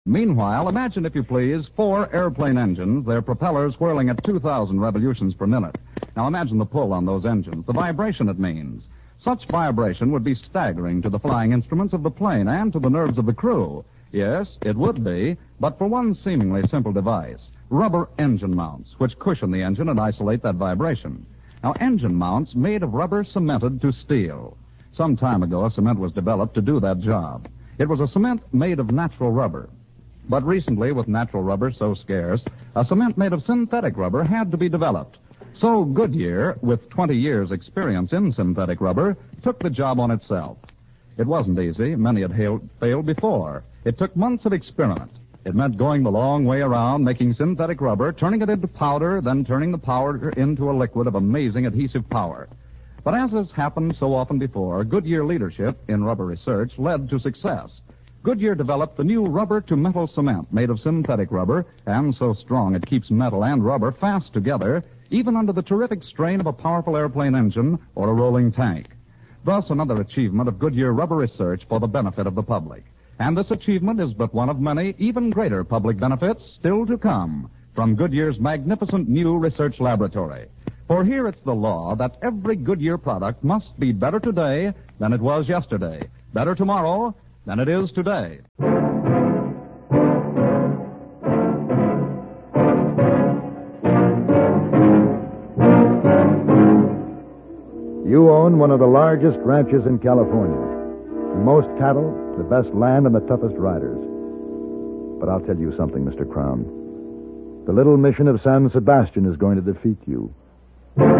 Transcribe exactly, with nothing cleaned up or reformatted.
Meanwhile, imagine, if you please, four airplane engines, their propellers whirling at two thousand revolutions per minute. Now imagine the pull on those engines, the vibration it means. Such vibration would be staggering to the flying instruments of the plane and to the nerves of the crew. Yes, it would be, but for one seemingly simple device, rubber engine mounts, which cushion the engine and isolate that vibration. Now, engine mounts made of rubber cemented to steel. Some time ago, a cement was developed to do that job. It was a cement made of natural rubber. But recently, with natural rubber so scarce, a cement made of synthetic rubber had to be developed. So Goodyear, with twenty years' experience in synthetic rubber, took the job on itself. It wasn't easy. Many had hailed, failed before. It took months of experiment. It meant going the long way around, making synthetic rubber, turning it into powder, then turning the powder into a liquid of amazing adhesive power. But as has happened so often before, Goodyear leadership in rubber research led to success. Goodyear developed the new rubber-to-metal cement made of synthetic rubber, and so strong it keeps metal and rubber fast together, even under the terrific strain of a powerful airplane engine or a rolling tank. Thus, another achievement of Goodyear rubber research for the benefit of the public. And this achievement is but one of many even greater public benefits still to come from Goodyear's magnificent new research laboratory. For here it's the law that every Goodyear product must be better today than it was yesterday, better tomorrow than it is today. You own one of the largest ranches in California. The most cattle, the best land, and the toughest riders. But I'll tell you something, Mister Crown. The little mission of San Sebastian is going to defeat you.